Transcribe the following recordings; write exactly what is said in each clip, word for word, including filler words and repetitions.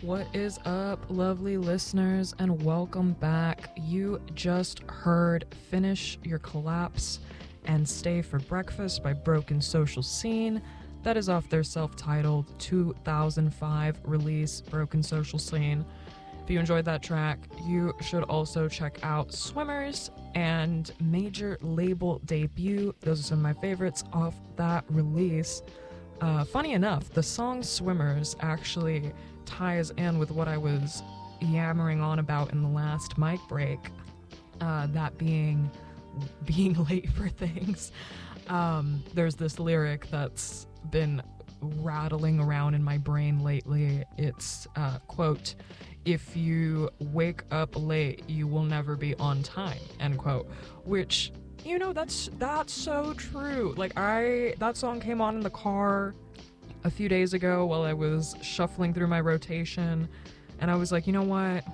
What is up, lovely listeners, and welcome back. You just heard Finish Your Collapse and Stay for Breakfast by Broken Social Scene. That is off their self-titled two thousand five release, Broken Social Scene. If you enjoyed that track, you should also check out Swimmers and Major Label Debut. Those are some of my favorites off that release. Uh, funny enough, the song Swimmers actually ties in with what I was yammering on about in the last mic break, uh, that being being late for things. Um, there's this lyric that's been rattling around in my brain lately. It's, uh, quote, "If you wake up late, you will never be on time," end quote, which, you know, that's that's so true. Like, I that song came on in the car a few days ago while I was shuffling through my rotation, and I was like, you know what?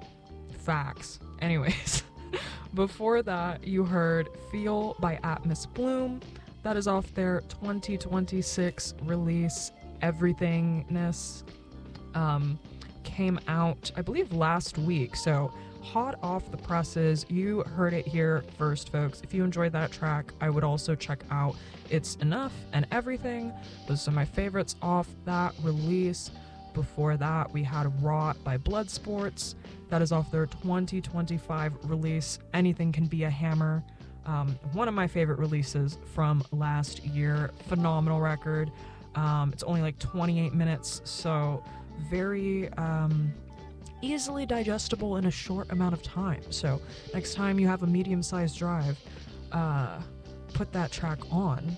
Facts. Anyways, before that, you heard Feel by Atmos Bloom. That is off their twenty twenty-six release, Everythingness. Um, came out, I believe, last week, so hot off the presses. You heard it here first, folks. If you enjoyed that track, I would also check out It's Enough and Everything. Those are my favorites off that release. Before that, we had Rot by Bloodsports. That is off their twenty twenty-five release, Anything Can Be a Hammer. Um, one of my favorite releases from last year. Phenomenal record. Um, it's only like twenty-eight minutes, so very um, easily digestible in a short amount of time. So next time you have a medium-sized drive, uh, put that track on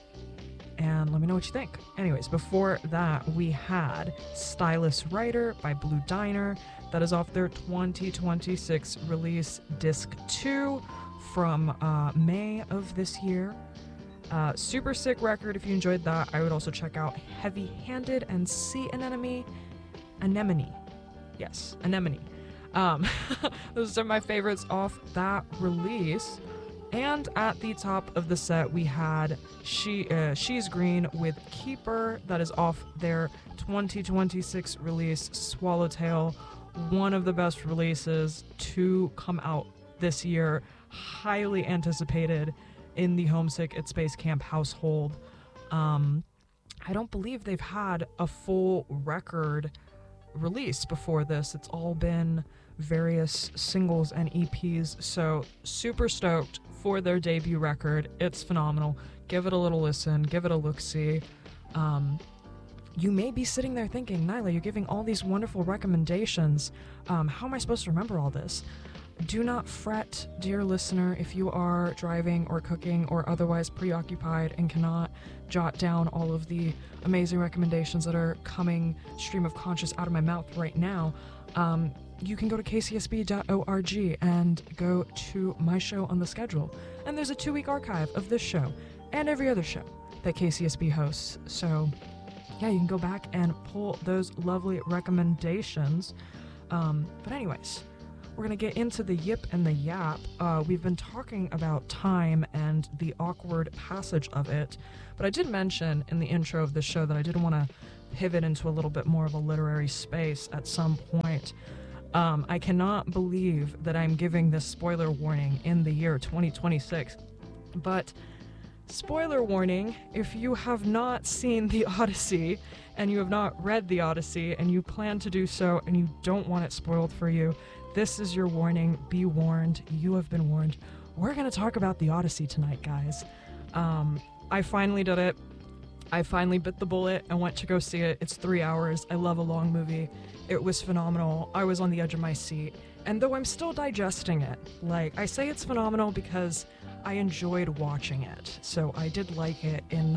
and let me know what you think. Anyways, before that, we had Stylus Writer by Blue Diner. That is off their twenty twenty-six release, Disc two, from uh, May of this year. Uh, super sick record. If you enjoyed that, I would also check out Heavy Handed and Sea Anemone. Anemone. Yes, Anemone. Um, those are my favorites off that release. And at the top of the set, we had she uh, She's Green with Keeper. That is off their twenty twenty-six release, Swallowtail. One of the best releases to come out this year. Highly anticipated in the Homesick at Space Camp household. Um, I don't believe they've had a full record release before this. It's all been various singles and E Ps, so super stoked for their debut record. It's phenomenal. Give it a little listen, give it a look-see. Um, you may be sitting there thinking, Nyla, you're giving all these wonderful recommendations. Um, how am I supposed to remember all this? Do not fret, dear listener, if you are driving or cooking or otherwise preoccupied and cannot jot down all of the amazing recommendations that are coming stream of conscious out of my mouth right now. Um, you can go to k c s b dot org and go to my show on the schedule. And there's a two-week archive of this show and every other show that K C S B hosts. So, yeah, you can go back and pull those lovely recommendations. Um, but anyways, we're going to get into the yip and the yap. Uh, we've been talking about time and the awkward passage of it, but I did mention in the intro of this show that I did want to pivot into a little bit more of a literary space at some point. Um, I cannot believe that I'm giving this spoiler warning in the year twenty twenty-six, but spoiler warning, if you have not seen The Odyssey and you have not read The Odyssey and you plan to do so and you don't want it spoiled for you, this is your warning. Be warned. You have been warned. We're going to talk about The Odyssey tonight, guys. Um, I finally did it. I finally bit the bullet and went to go see it. It's three hours. I love a long movie. It was phenomenal. I was on the edge of my seat. And though I'm still digesting it, like, I say it's phenomenal because I enjoyed watching it. So I did like it in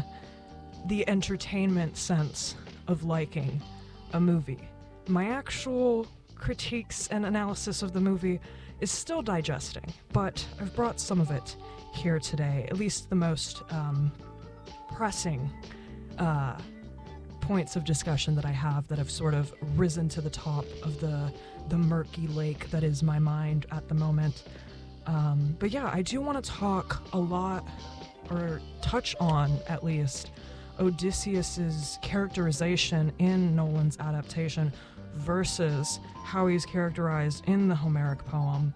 the entertainment sense of liking a movie. My actual critiques and analysis of the movie is still digesting, but I've brought some of it here today, at least the most um, pressing uh, points of discussion that I have that have sort of risen to the top of the the murky lake that is my mind at the moment. Um, but yeah, I do want to talk a lot, or touch on at least, Odysseus's characterization in Nolan's adaptation versus how he's characterized in the Homeric poem,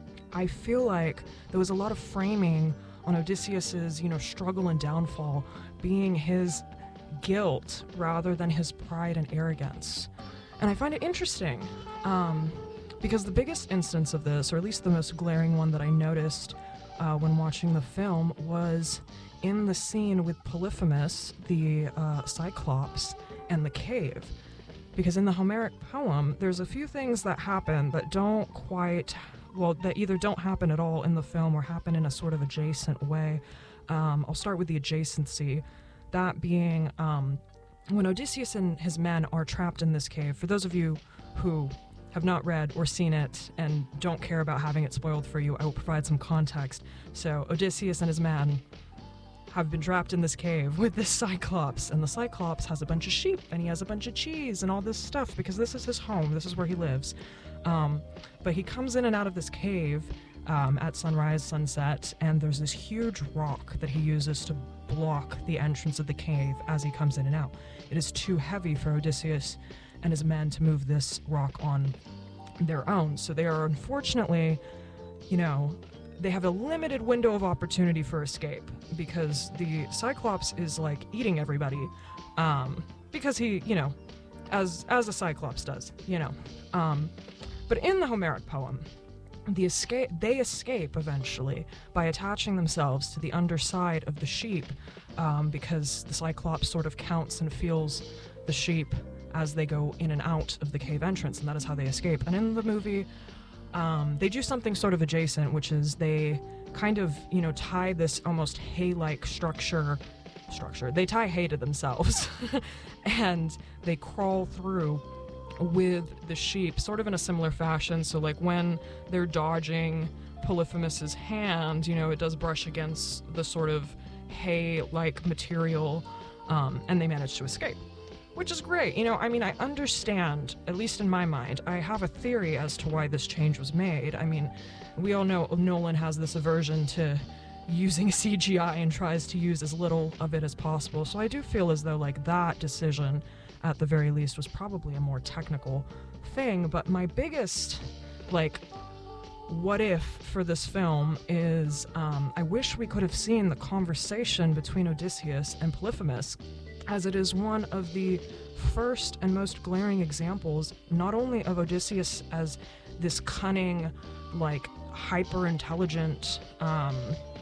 I feel like there was a lot of framing on Odysseus's, you know, struggle and downfall being his guilt rather than his pride and arrogance. And I find it interesting, um, because the biggest instance of this, or at least the most glaring one that I noticed uh, when watching the film, was in the scene with Polyphemus, the uh, Cyclops, and the cave. Because in the Homeric poem, there's a few things that happen that don't quite, well, that either don't happen at all in the film or happen in a sort of adjacent way. Um, I'll start with the adjacency, that being um, when Odysseus and his men are trapped in this cave. For those of you who have not read or seen it and don't care about having it spoiled for you, I will provide some context. So Odysseus and his men have been trapped in this cave with this Cyclops, and the Cyclops has a bunch of sheep and he has a bunch of cheese and all this stuff because this is his home, this is where he lives. Um, but he comes in and out of this cave um, at sunrise, sunset, and there's this huge rock that he uses to block the entrance of the cave as he comes in and out. It is too heavy for Odysseus and his men to move this rock on their own, so they are unfortunately, you know, they have a limited window of opportunity for escape because the Cyclops is like eating everybody, um, because he, you know, as as a Cyclops does, you know. Um, but in the Homeric poem, the escape they escape eventually by attaching themselves to the underside of the sheep, um, because the Cyclops sort of counts and feels the sheep as they go in and out of the cave entrance, and that is how they escape. And in the movie, Um, they do something sort of adjacent, which is they kind of, you know, tie this almost hay-like structure, structure, they tie hay to themselves, and they crawl through with the sheep, sort of in a similar fashion. So, like, when they're dodging Polyphemus's hand, you know, it does brush against the sort of hay-like material, um, and they manage to escape. Which is great. You know, I mean, I understand, at least in my mind, I have a theory as to why this change was made. I mean, we all know Nolan has this aversion to using C G I and tries to use as little of it as possible. So I do feel as though, like, that decision, at the very least, was probably a more technical thing. But my biggest, like, what if for this film is, um, I wish we could have seen the conversation between Odysseus and Polyphemus, as it is one of the first and most glaring examples, not only of Odysseus as this cunning, like, hyper-intelligent um,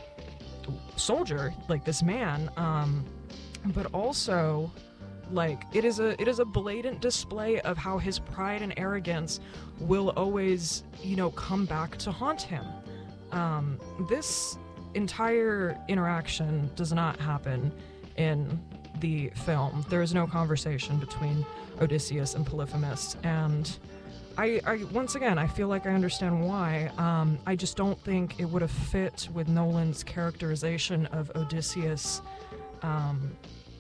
soldier, like this man, um, but also, like, it is a it is a blatant display of how his pride and arrogance will always, you know, come back to haunt him. Um, this entire interaction does not happen in the film. There is no conversation between Odysseus and Polyphemus, and I, I once again, I feel like I understand why. Um, I just don't think it would have fit with Nolan's characterization of Odysseus um,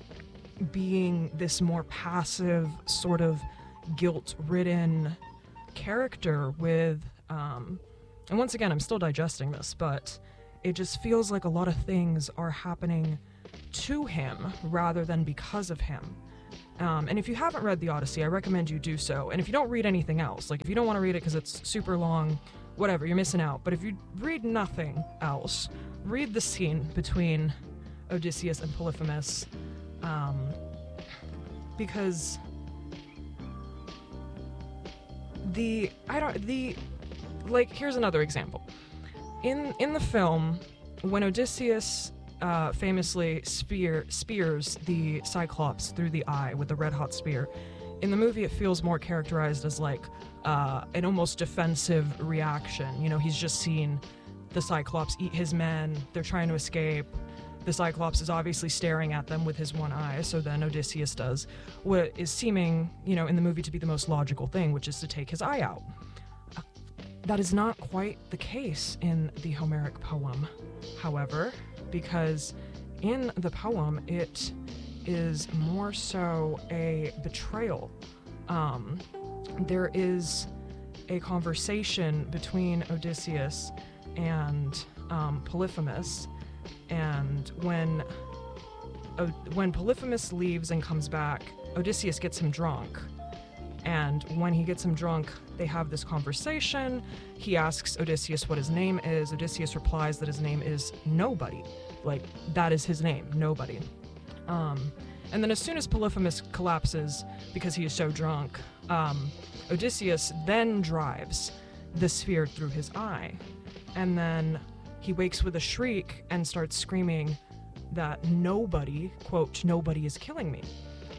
being this more passive, sort of guilt-ridden character with, um, and once again, I'm still digesting this, but it just feels like a lot of things are happening to him rather than because of him. Um, and if you haven't read The Odyssey, I recommend you do so. And if you don't read anything else, like if you don't want to read it because it's super long, whatever, you're missing out. But if you read nothing else, read the scene between Odysseus and Polyphemus, um, because the, I don't, the, like, here's another example. In, in the film, when Odysseus Uh, famously spear spears the Cyclops through the eye with the red-hot spear, in the movie it feels more characterized as like uh, an almost defensive reaction. You know, he's just seen the Cyclops eat his men, they're trying to escape, the Cyclops is obviously staring at them with his one eye, so then Odysseus does what is seeming, you know, in the movie to be the most logical thing, which is to take his eye out. Uh, that is not quite the case in the Homeric poem, however, because in the poem it is more so a betrayal. Um, there is a conversation between Odysseus and um, Polyphemus, and when o- when Polyphemus leaves and comes back, Odysseus gets him drunk. And when he gets him drunk, they have this conversation. He asks Odysseus what his name is. Odysseus replies that his name is Nobody. Like, that is his name, Nobody. Um, and then as soon as Polyphemus collapses because he is so drunk, um, Odysseus then drives the sphere through his eye. And then he wakes with a shriek and starts screaming that nobody, quote, nobody is killing me.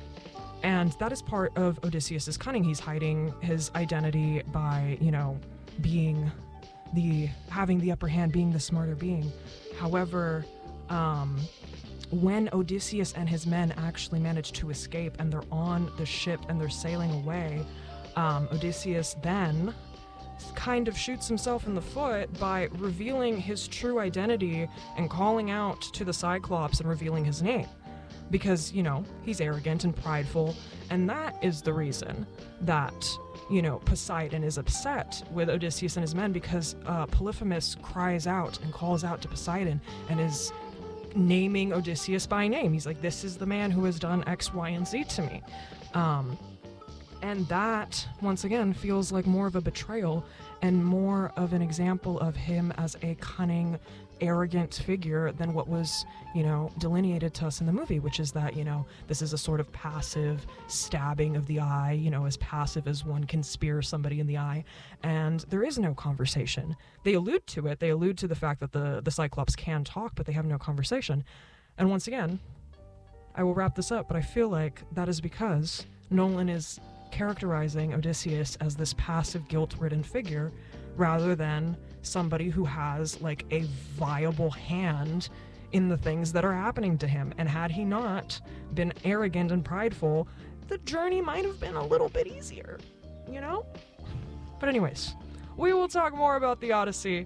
And that is part of Odysseus's cunning. He's hiding his identity by, you know, being the, having the upper hand, being the smarter being. However, um, when Odysseus and his men actually manage to escape and they're on the ship and they're sailing away, um, Odysseus then kind of shoots himself in the foot by revealing his true identity and calling out to the Cyclops and revealing his name. Because, you know, he's arrogant and prideful, and that is the reason that, you know, Poseidon is upset with Odysseus and his men, because uh, Polyphemus cries out and calls out to Poseidon and is naming Odysseus by name. He's like, this is the man who has done X, Y, and Z to me. Um, and that, once again, feels like more of a betrayal and more of an example of him as a cunning, arrogant figure than what was, you know, delineated to us in the movie, which is that, you know, this is a sort of passive stabbing of the eye, you know, as passive as one can spear somebody in the eye, and there is no conversation. They allude to it, they allude to the fact that the, the Cyclops can talk, but they have no conversation. And once again, I will wrap this up, but I feel like that is because Nolan is characterizing Odysseus as this passive, guilt-ridden figure rather than somebody who has like a viable hand in the things that are happening to him. And had he not been arrogant and prideful, the journey might have been a little bit easier, you know? But anyways, we will talk more about the Odyssey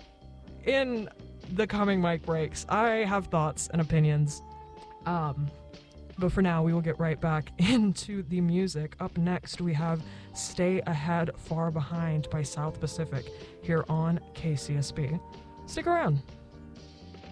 in the coming mic breaks. I have thoughts and opinions. Um, but for now, we will get right back into the music. Up next, we have Stay Ahead, Far Behind by South Pacific here on K C S B. Stick around.